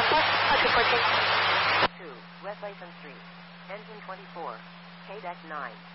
2, West Latham Street. Engine 24. KDEC 9.